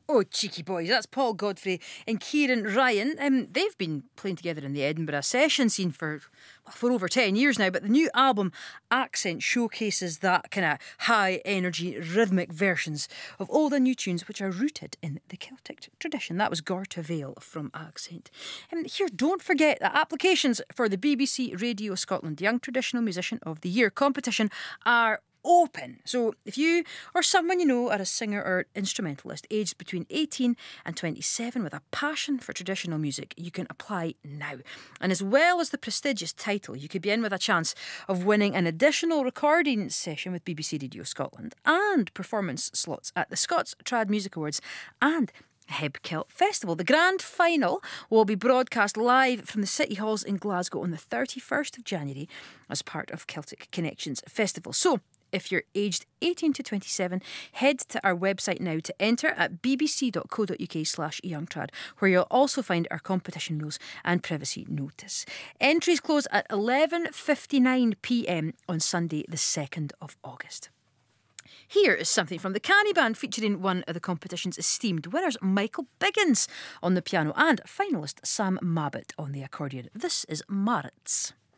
Oh, cheeky boys, that's Paul Godfrey and Kieran Ryan. They've been playing together in the Edinburgh session scene for over 10 years now, but the new album Accent showcases that kind of high energy rhythmic versions of old and new tunes which are rooted in the Celtic tradition. That was Gorta Vale from Accent. Here, don't forget that applications for the BBC Radio Scotland Young Traditional Musician of the Year competition are open. So if you or someone you know are a singer or instrumentalist aged between 18 and 27 with a passion for traditional music, you can apply now. And as well as the prestigious title, you could be in with a chance of winning an additional recording session with BBC Radio Scotland and performance slots at the Scots Trad Music Awards and Heb Kilt Festival. The grand final will be broadcast live from the City Halls in Glasgow on the 31st of January as part of Celtic Connections Festival. So if you're aged 18 to 27, head to our website now to enter at bbc.co.uk/youngtrad, where you'll also find our competition rules and privacy notice. Entries close at 11:59pm on Sunday the 2nd of August. Here is something from the Canny Band featuring one of the competition's esteemed winners, Michael Biggins, on the piano and finalist Sam Mabbutt on the accordion. This is Maritz.